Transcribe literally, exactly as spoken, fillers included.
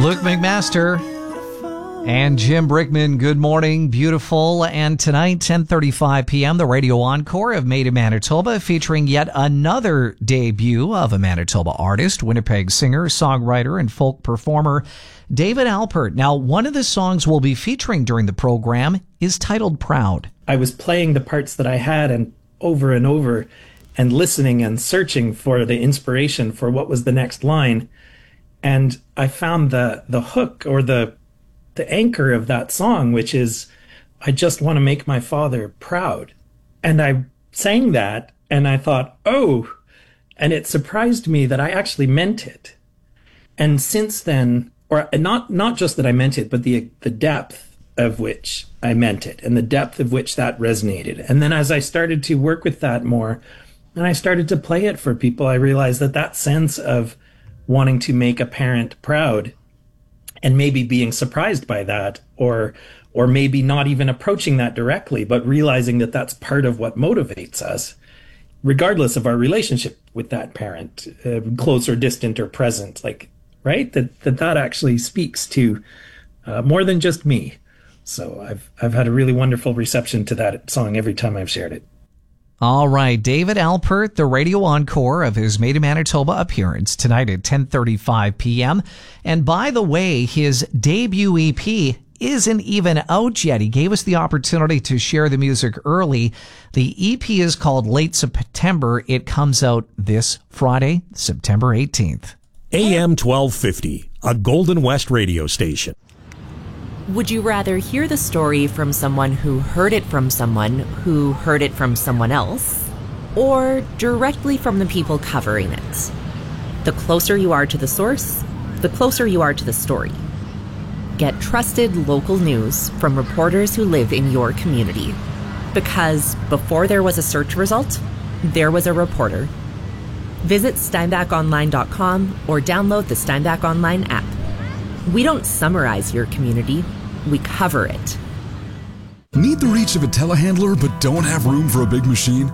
Luke McMaster and Jim Brickman, good morning, beautiful. And tonight, ten thirty-five p.m., the radio encore of Made in Manitoba, featuring yet another debut of a Manitoba artist, Winnipeg singer, songwriter, and folk performer, David Alpert. Now, one of the songs we'll be featuring during the program is titled Proud. I was playing the parts that I had and over and over and listening and searching for the inspiration for what was the next line. And I found the the hook or the the anchor of that song, which is, I just want to make my father proud. And I sang that and I thought, oh, and it surprised me that I actually meant it. And since then, or not not just that I meant it, but the the depth of which I meant it and the depth of which that resonated. And then as I started to work with that more and I started to play it for people, I realized that that sense of wanting to make a parent proud and maybe being surprised by that, or or maybe not even approaching that directly, but realizing that that's part of what motivates us, regardless of our relationship with that parent, uh, close or distant or present, like, right? That that, that actually speaks to uh, more than just me. So I've I've had a really wonderful reception to that song every time I've shared it. All right, David Alpert, the radio encore of his Made in Manitoba appearance tonight at ten thirty-five p.m. And by the way, his debut E P isn't even out yet. He gave us the opportunity to share the music early. The E P is called Late September. It comes out this Friday, September eighteenth. A M twelve fifty, a Golden West radio station. Would you rather hear the story from someone who heard it from someone who heard it from someone else, or directly from the people covering it? The closer you are to the source, the closer you are to the story. Get trusted local news from reporters who live in your community. Because before there was a search result, there was a reporter. Visit steinbach online dot com or download the Steinbach Online app. We don't summarize your community, we cover it. Need the reach of a telehandler but don't have room for a big machine?